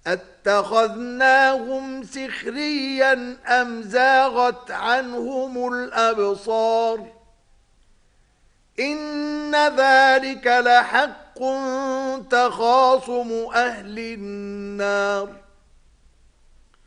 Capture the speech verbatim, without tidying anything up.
اتخذناهم سخريا أم زاغت عنهم الأبصار إن ذلك لحق تخاصم أهل النار